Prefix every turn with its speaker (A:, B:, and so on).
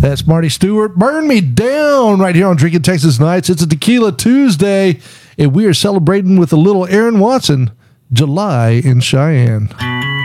A: That's Marty Stewart. Burn Me Down right here on Drinking Texas Nights. It's a Tequila Tuesday, and we are celebrating with a little Aaron Watson, July in Cheyenne.